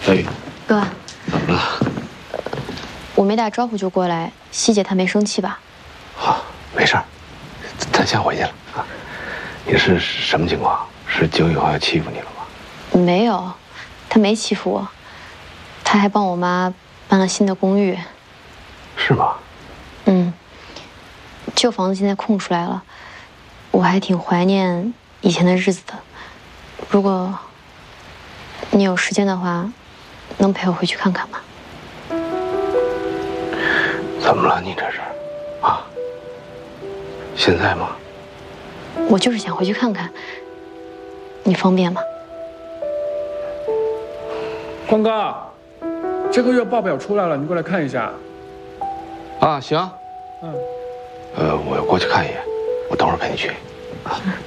小雨， 哥， 怎么了？ 我没打招呼就过来，希姐她没生气吧？ 好，没事儿，咱先回去了啊。你是什么情况？是九以后要欺负你了吗？ 没有，她没欺负我，她还帮我妈搬了新的公寓。 是吗？ 嗯，旧房子现在空出来了，我还挺怀念以前的日子的。如果你有时间的话，能陪我回去看看吗？ 怎么了？你这是啊？现在吗？ 我就是想回去看看，你方便吗？ 匡哥，这个月报表出来了，你过来看一下。 啊，行。 嗯。 我过去看一眼，我等会儿陪你去。啊。